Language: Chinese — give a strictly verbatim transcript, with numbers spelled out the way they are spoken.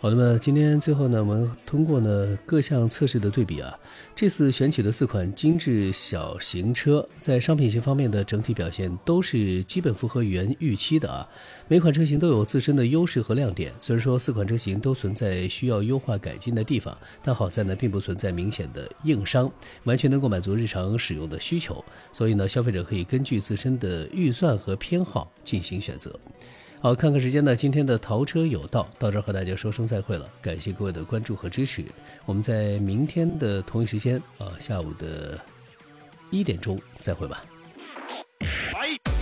好的嘛，今天最后呢，我们通过呢各项测试的对比啊，这次选取的四款精致小型车，在商品型方面的整体表现都是基本符合原预期的啊。每款车型都有自身的优势和亮点，虽然说四款车型都存在需要优化改进的地方，但好在呢并不存在明显的硬伤，完全能够满足日常使用的需求。所以呢，消费者可以根据自身的预算和偏好进行选择。好，看看时间呢，今天的淘车有道到这儿和大家说声再会了，感谢各位的关注和支持。我们在明天的同一时间啊，下午的一点钟再会吧。